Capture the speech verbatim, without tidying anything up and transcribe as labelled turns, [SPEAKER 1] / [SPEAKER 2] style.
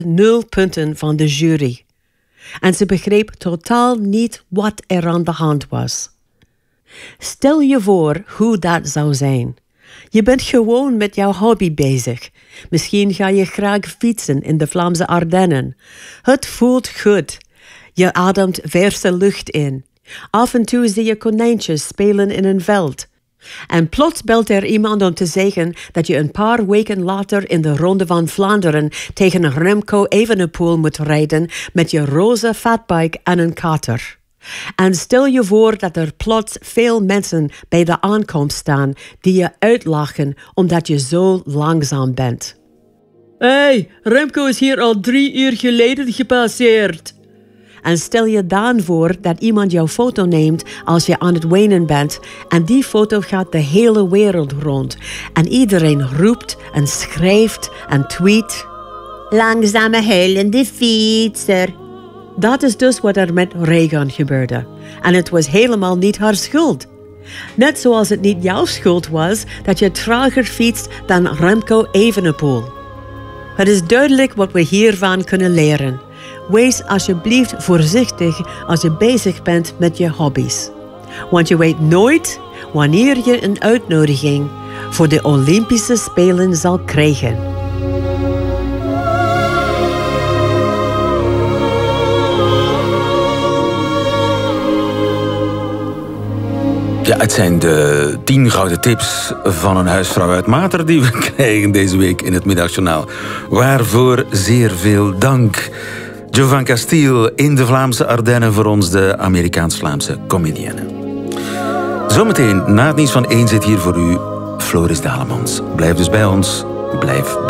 [SPEAKER 1] nul punten van de jury. En ze begreep totaal niet wat er aan de hand was. Stel je voor hoe dat zou zijn. Je bent gewoon met jouw hobby bezig. Misschien ga je graag fietsen in de Vlaamse Ardennen. Het voelt goed. Je ademt verse lucht in. Af en toe zie je konijntjes spelen in een veld. En plots belt er iemand om te zeggen dat je een paar weken later in de Ronde van Vlaanderen tegen Remco Evenepoel moet rijden met je roze fatbike en een kater. En stel je voor dat er plots veel mensen bij de aankomst staan die je uitlachen omdat je zo langzaam bent. Hé, hey, Remco is hier al drie uur geleden gepasseerd. En stel je dan voor dat iemand jouw foto neemt als je aan het wenen bent en die foto gaat de hele wereld rond. En iedereen roept en schrijft en tweet. Langzame huilende fietser. Dat is dus wat er met Regan gebeurde. En het was helemaal niet haar schuld. Net zoals het niet jouw schuld was dat je trager fietst dan Remco Evenepoel. Het is duidelijk wat we hiervan kunnen leren. Wees alsjeblieft voorzichtig als je bezig bent met je hobby's. Want je weet nooit wanneer je een uitnodiging voor de Olympische Spelen zal krijgen.
[SPEAKER 2] Ja, het zijn de tien gouden tips van een huisvrouw uit Mater die we krijgen deze week in het Middagjournaal. Waarvoor zeer veel dank. Jovan Castiel in de Vlaamse Ardennen, voor ons de Amerikaans-Vlaamse comedienne. Zometeen na het nieuws van één zit hier voor u Floris Dalemans. Blijf dus bij ons, blijf